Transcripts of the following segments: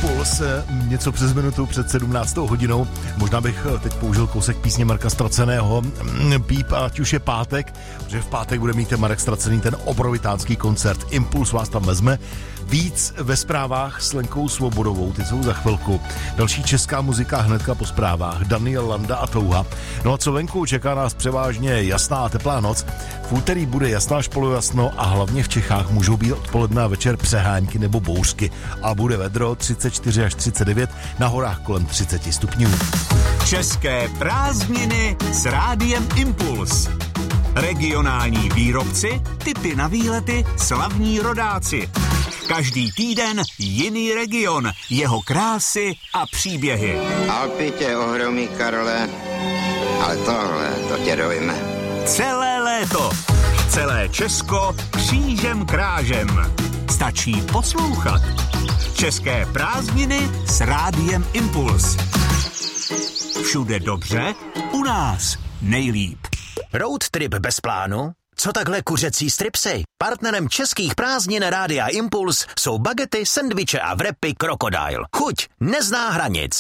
Impuls, něco přes minutu před 17. hodinou. Možná bych teď použil kousek písně Marka Straceného, Píp, ať už je pátek, protože v pátek bude mít Marek Stracený ten obrovitánský koncert. Impuls vás tam vezme. Víc ve zprávách s Lenkou Svobodovou, ty jsou za chvilku. Další česká muzika hnedka po zprávách, Daniel Landa a Touha. No a co venku, čeká nás převážně jasná a teplá noc. V úterý bude jasná až polojasno a hlavně v Čechách můžou být odpoledne a večer přehánky nebo bouřky. A bude vedro 34 až 39, na horách kolem 30 stupňů. České prázdniny s Rádiem Impuls. Regionální výrobci, tipy na výlety, slavní rodáci. Každý týden jiný region, jeho krásy a příběhy. Alpy tě ohromí, Karle, ale tohle, to tě dojme. Celé léto, celé Česko křížem krážem. Stačí poslouchat. České prázdniny s Rádiem Impuls. Všude dobře, u nás nejlíp. Road trip bez plánu? Co takhle kuřecí stripsy? Partnerem českých prázdnin Rádia Impuls jsou bagety, sendviče a wrapy Crocodile. Chuť nezná hranic.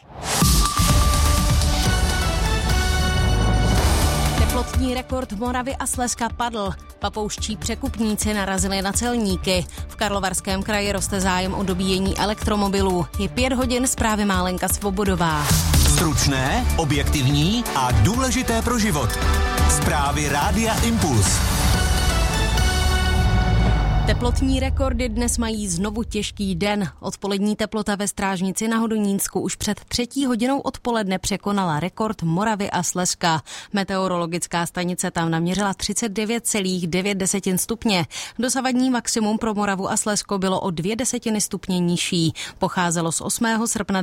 Teplotní rekord Moravy a Slezska padl. Papouští překupníci narazili na celníky. V Karlovarském kraji roste zájem o dobíjení elektromobilů. Je 5 hodin, zprávy má Lenka Svobodová. Stručné, objektivní a důležité pro život. Zprávy Rádia Impuls. Teplotní rekordy dnes mají znovu těžký den. Odpolední teplota ve Strážnici na Hodonínsku už před 3 hodinou odpoledne překonala rekord Moravy a Slezska. Meteorologická stanice tam naměřila 39,9 stupně. Dosavadní maximum pro Moravu a Slezsko bylo o 0,2 stupně nižší. Pocházelo z 8. srpna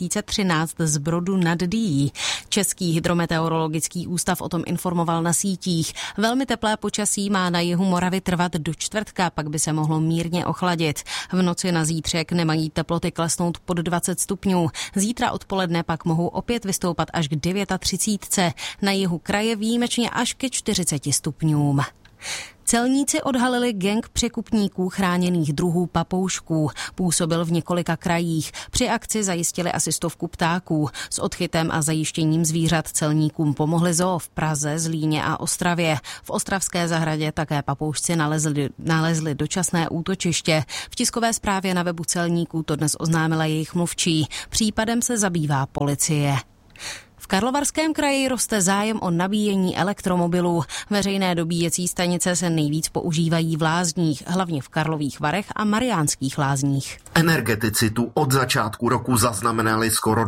2013 z Brodu nad Dyjí. Český hydrometeorologický ústav o tom informoval na sítích. Velmi teplé počasí má na jihu Moravy trvat do čtvrtka, pak by se mohlo mírně ochladit. V noci na zítřek nemají teploty klesnout pod 20 stupňů. Zítra odpoledne pak mohou opět vystoupat až k 39. Na jihu kraje výjimečně až ke 40 stupňům. Celníci odhalili gang překupníků chráněných druhů papoušků. Působil v několika krajích. Při akci zajistili asi 100 ptáků. S odchytem a zajištěním zvířat celníkům pomohli zoo v Praze, Zlíně a Ostravě. V ostravské zahradě také papoušci nalezli dočasné útočiště. V tiskové zprávě na webu celníků to dnes oznámila jejich mluvčí. Případem se zabývá policie. V Karlovarském kraji roste zájem o nabíjení elektromobilů. Veřejné dobíjecí stanice se nejvíc používají v lázních, hlavně v Karlových Varech a Mariánských lázních. Energetici tu od začátku roku zaznamenali skoro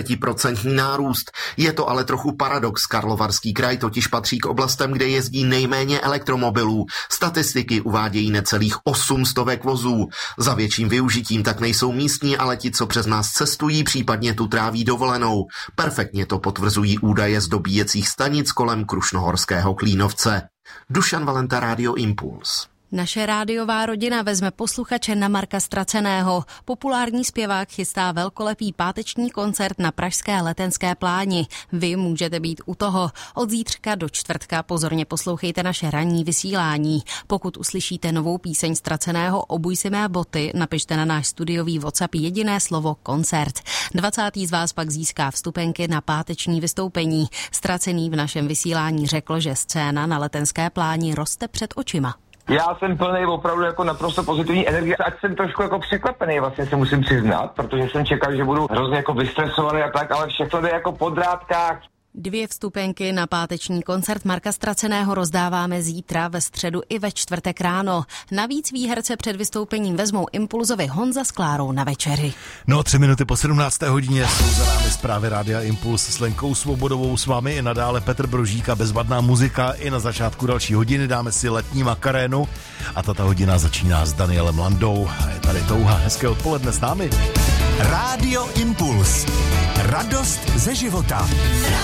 20% nárůst. Je to ale trochu paradox. Karlovarský kraj totiž patří k oblastem, kde jezdí nejméně elektromobilů. Statistiky uvádějí necelých 800 vozů. Za větším využitím tak nejsou místní, ale ti, co přes nás cestují, případně tu tráví dovolenou. Perfektně to potvrzují údaje z dobíjecích stanic kolem Krušnohorského Klínovce. Dušan Valenta, Rádio Impuls. Naše rádiová rodina vezme posluchače na Marka Straceného. Populární zpěvák chystá velkolepý páteční koncert na pražské Letenské pláni. Vy můžete být u toho. Od zítřka do čtvrtka pozorně poslouchejte naše ranní vysílání. Pokud uslyšíte novou píseň Straceného Obuj si mé boty, napište na náš studiový WhatsApp jediné slovo koncert. 20. z vás pak získá vstupenky na páteční vystoupení. Stracený v našem vysílání řekl, že scéna na Letenské pláni roste před očima. Já jsem plný opravdu jako naprosto pozitivní energie, ať jsem trošku jako překvapený, vlastně se musím přiznat, protože jsem čekal, že budu hrozně jako vystresovaný a tak, ale všechno jde jako po drátkách. 2 vstupenky na páteční koncert Marka Straceného rozdáváme zítra, ve středu i ve čtvrtek ráno. Navíc výherce před vystoupením vezmou Impulzovi Honza s Klárou na večeři. No, 3 minuty po 17. hodině jsou za námi zprávy Rádia Impuls s Lenkou Svobodovou, s vámi i nadále Petr Brožík a bezvadná muzika. I na začátku další hodiny dáme si letní makarénu a tato hodina začíná s Danielem Landou. A je tady Touha. Hezké odpoledne s námi. Rádio Impuls. Radost ze života.